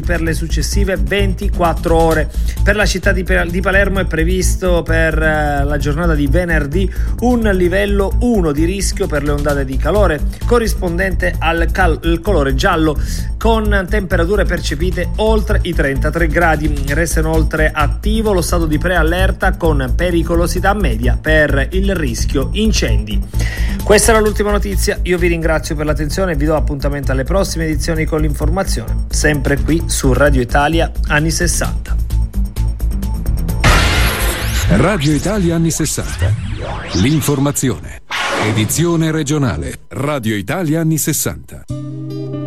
per le successive 24 ore. Per la città di Palermo è previsto per la giornata di venerdì un livello 1 di rischio per le ondate di calore, corrispondente al colore giallo, con temperature percepite oltre i 33 gradi. Resta inoltre attivo lo stato di preallerta con pericolosità media per il rischio incendi. Questa era l'ultima notizia, io vi ringrazio per l'attenzione e vi do appuntamento alle prossime edizioni con l'informazione, sempre qui su Radio Italia Anni 60. Radio Italia Anni 60. L'informazione. Edizione regionale. Radio Italia Anni 60.